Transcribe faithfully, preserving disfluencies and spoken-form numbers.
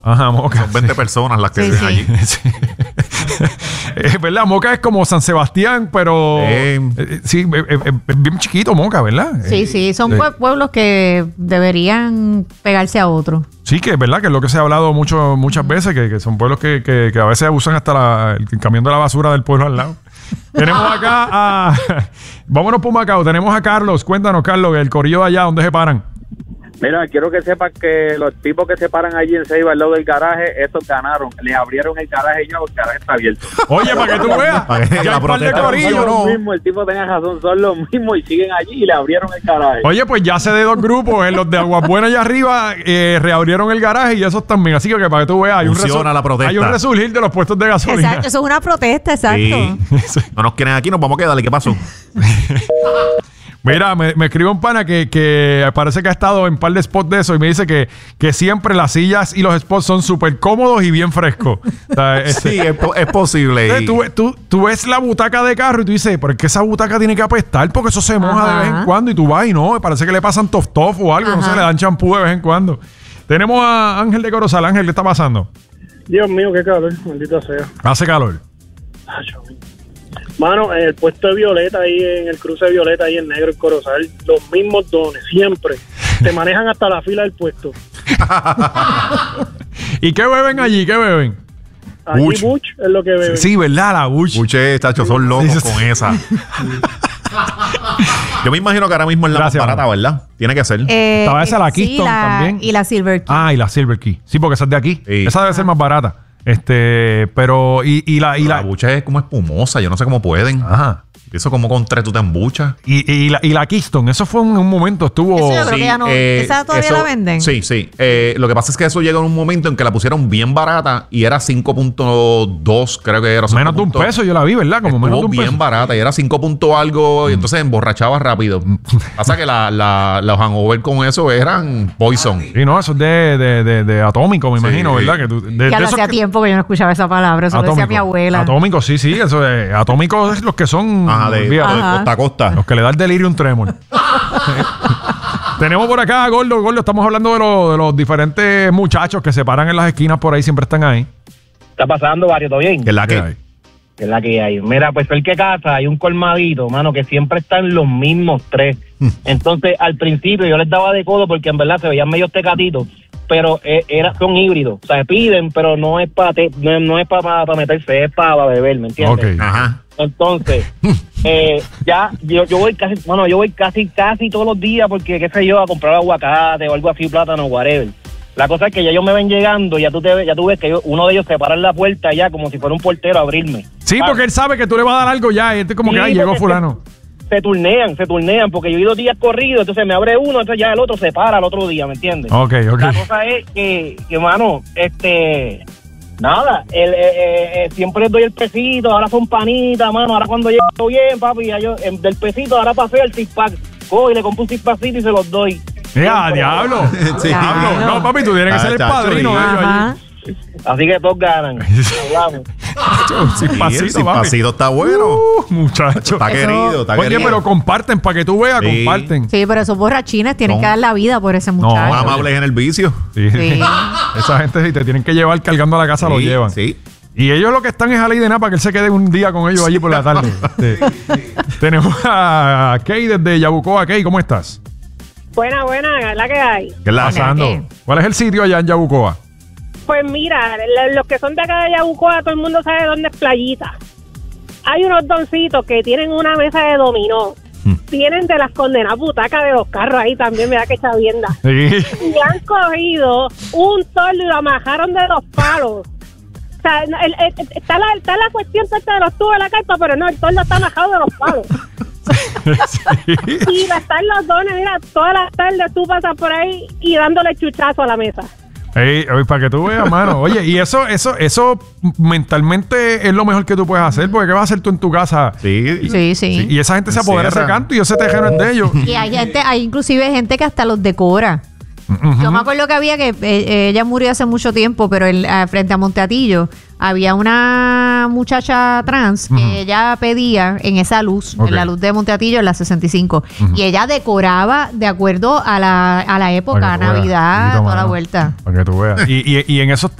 Ajá, Moca. Son veinte sí. personas las que sí, viven sí. allí. Sí. Es verdad, Moca es como San Sebastián, pero Eh. eh, sí, es, es- es bien chiquito Moca, ¿verdad? Sí, Eh, sí, son eh, pue- pueblos que deberían pegarse a otros. Sí, que es verdad, que es lo que se ha hablado mucho, muchas veces, que, que son pueblos que, que, que a veces usan hasta la, el camión de la basura del pueblo al lado. Tenemos acá a... Vámonos por Macao, tenemos a Carlos. Cuéntanos, Carlos, el corillo de allá, ¿dónde se paran? Mira, quiero que sepas que los tipos que se paran allí en Ceiba al lado del garaje, esos ganaron. Les abrieron el garaje ya, el garaje está abierto. Oye, para que tú veas, Para que ya la hay par de protesta corillo, Son ¿no? los mismos, el tipo tenía razón, son los mismos y siguen allí y le abrieron el garaje. Oye, pues ya sé de dos grupos, en los de Aguabuena allá arriba eh, reabrieron el garaje y esos también. Así que, que para que tú veas, hay un, Funciona resu- la protesta. hay un resurgir de los puestos de gasolina. Exacto, eso es una protesta, exacto. Sí. No nos quieren aquí, nos vamos a quedar. ¿Qué pasó? Mira, me, me escribe un pana que, que parece que ha estado en un par de spots de eso y me dice que, que siempre las sillas y los spots son súper cómodos y bien frescos. O sea, este- Sí, es, po- es posible. Entonces, y- tú, tú, tú ves la butaca de carro y tú dices, pero es que esa butaca tiene que apestar porque eso se moja Ajá. de vez en cuando y tú vas y no, parece que le pasan tof tof o algo, no Ajá. sé, le dan champú de vez en cuando. Tenemos a Ángel de Corozal. Ángel, ¿qué está pasando? Dios mío, qué calor, maldita sea. Hace calor. Mano, en el puesto de Violeta, ahí en el cruce de Violeta, ahí en Negro, en Corozal, los mismos dones, siempre. Te manejan hasta la fila del puesto. ¿Y qué beben allí? ¿Qué beben? Allí Buch. Buch es lo que beben. Sí, ¿verdad? La Bush. Muchachos, tacho, son locos Sí, sí. con esa. Yo me imagino que ahora mismo es la Gracias, más barata, mano. ¿verdad? Tiene que ser. Eh, Estaba esa, la sí, Keystone la- también. Y la Silver King. Ah, y la Silver Key. Sí, porque esa es de aquí. Sí. Esa debe ser más barata. Este, pero, y, y la, y la la, bucha es como espumosa. Yo no sé cómo pueden. ajá. Eso como con tres tú te embuchas. Y, y, la, y la Keystone, eso fue en un momento, estuvo. Eso yo creo que ya no- eh, ¿esa todavía eso- la venden? Sí, sí. Eh, lo que pasa es que eso llegó en un momento en que la pusieron bien barata y era cinco punto dos, creo que era. Menos de un peso, yo la vi, ¿verdad? Como menos de Estuvo un bien peso. barata y era cinco punto algo y entonces emborrachaba rápido. Pasa que la, la, los hangover con eso eran poison. Sí, no, eso es de, de, de, de atómico, me Sí. imagino, ¿verdad? Que tú, de, de Ya lo esos hacía que- tiempo que yo no escuchaba esa palabra. Eso lo decía mi abuela. Atómico, sí, sí. Eso es, atómicos es los que son. Ajá, de, olvídate, de Ajá. costa a costa. Los que le da el delirium tremor. Tenemos por acá a Gordo, Gordo. Estamos hablando de, los- de los diferentes muchachos que se paran en las esquinas por ahí, siempre están ahí. Está pasando, Barrio, ¿todo bien? Que es la ¿Qué que. hay? Que es la que hay. Mira, pues el que casa, hay un colmadito, mano, que siempre están los mismos tres. Entonces, al principio yo les daba de codo porque en verdad se veían medio tecatitos, pero eh, era, son híbridos. O sea, piden, pero no es para no, no es para meterse, es para beber, ¿me entiendes? Ok. Ajá. Entonces, eh, ya yo, yo voy casi, bueno, yo voy casi, casi todos los días porque, qué sé yo, a comprar aguacate o algo así, plátano, whatever. La cosa es que ya ellos me ven llegando, ya tú te ves- ya tú ves que yo- uno de ellos se para en la puerta ya como si fuera un portero a abrirme. Sí, Ah, porque él sabe que tú le vas a dar algo ya. Y este como Sí, que, ay, llegó porque fulano. Se, se turnean, se turnean, porque yo he ido días corridos, entonces me abre uno, entonces ya el otro se para el otro día, ¿me entiendes? Ok, ok. La cosa es que, que mano, este... Nada, el, eh, eh, eh, siempre les doy el pesito, ahora son panitas, mano, ahora cuando llego bien, papi, ya yo, em, del pesito ahora pasé el six-pack, cojo y le compro un six-packcito y se los doy. ¡Ya, Siempre. diablo! Sí. ¡Diablo! No, papi, tú tienes que Ah, ser el chacho, padrino de sí. ellos Ajá. allí. Así que todos ganan. Hablamos. Sin Sí, pasito, el sin papi. pasito está bueno. Uh, muchacho. Está Eso- querido, está Oye, querido. pero comparten, para que tú veas, Sí. comparten. Sí, pero esos borrachines tienen No. que dar la vida por ese No, muchacho. amables en el vicio. Sí. Sí. Esa gente, si te tienen que llevar cargando a la casa, lo Sí, llevan. Sí. Y ellos lo que están es a ley de nada para que él se quede un día con ellos allí por la tarde. Sí. Tenemos a Kay desde Yabucoa. Kay, ¿cómo estás? Buena, buena, la que hay. ¿Qué es la Hola. Pasando. ¿qué? ¿Cuál es el sitio allá en Yabucoa? Pues mira, la- los que son de acá de Yabucoa, todo el mundo sabe dónde es Playita. Hay unos doncitos que tienen una mesa de dominó. Tienen de las condenadas butacas de los carros ahí también, mira que chavienda. Sí. Y han cogido un toldo y lo amajaron de los palos. O sea, el- el- está, la, está la cuestión esta de los tubos de la carpa, pero no, el toldo está amajado de los palos. Y están los dones, mira, todas las tardes tú pasas por ahí y dándole chuchazo a la mesa. Ey, oye, para que tú veas, mano. Oye, y eso, eso, eso mentalmente es lo mejor que tú puedes hacer, porque ¿qué vas a hacer tú en tu casa? Sí. Sí, sí. Y esa gente se apodera de ese Encierra. canto y ese tejero es de ellos. Y hay gente, hay inclusive gente que hasta los decora. Ujú. Yo me acuerdo que había que eh, ella murió hace mucho tiempo, pero el, ah, frente a Monteatillo había una una muchacha trans que Ujú. ella pedía en esa luz, Ok. en la luz de Monteatillo, en la sesenta y cinco. Ujú. Y ella decoraba de acuerdo a la, a la época, Para que tú veas. Navidad, Mira, toda la mano, vuelta. Para que tú veas. Y, y, y en esos